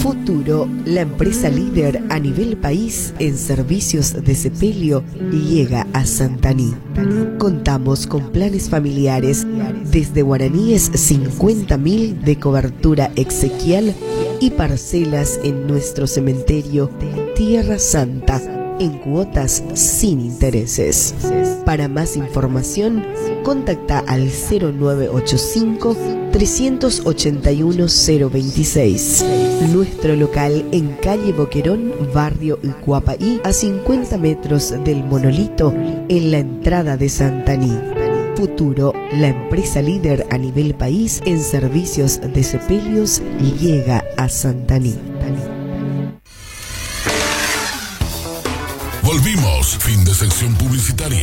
Futuro, la empresa líder a nivel país en servicios de sepelio, llega a Santaní. Contamos con planes familiares desde guaraníes 50.000 de cobertura exequial y parcelas en nuestro cementerio Tierra Santa en cuotas sin intereses. Para más información, contacta al 0985 381 026. Nuestro local en calle Boquerón, barrio Icuapaí, a 50 metros del monolito en la entrada de Santaní. Futuro, la empresa líder a nivel país en servicios de sepelios, llega a Santaní. Volvimos, fin de sección publicitaria.